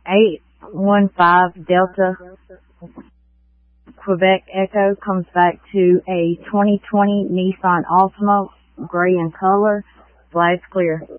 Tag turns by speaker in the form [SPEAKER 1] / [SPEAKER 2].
[SPEAKER 1] 815 Delta Quebec Echo comes back to a 2020 Nissan Altima, gray in color. Flags clear.